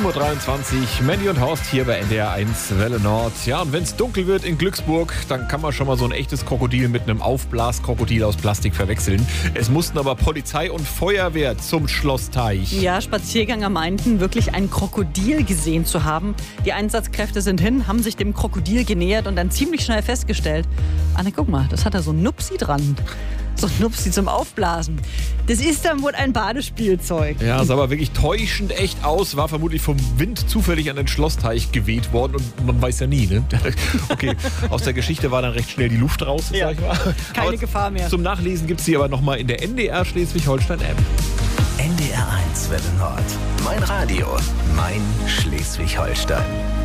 7.23 Uhr, Mandy und Horst hier bei NDR 1 Welle Nord. Ja, und wenn es dunkel wird in Glücksburg, dann kann man schon mal so ein echtes Krokodil mit einem Aufblaskrokodil aus Plastik verwechseln. Es mussten aber Polizei und Feuerwehr zum Schlossteich. Ja, Spaziergänger meinten, wirklich ein Krokodil gesehen zu haben. Die Einsatzkräfte sind hin, haben sich dem Krokodil genähert und dann ziemlich schnell festgestellt, Anne, guck mal, das hat da so ein Nupsi dran. So ein Nupsi zum Aufblasen. Das ist dann wohl ein Badespielzeug. Ja, sah aber wirklich täuschend echt aus. War vermutlich vom Wind zufällig an den Schlossteich geweht worden. Und man weiß ja nie, ne? Okay, aus der Geschichte war dann recht schnell die Luft raus, Ja, sag ich mal. keine Aber Gefahr mehr. Zum Nachlesen gibt es sie aber nochmal in der NDR Schleswig-Holstein-App. NDR 1 Welle Nord. Mein Radio, mein Schleswig-Holstein.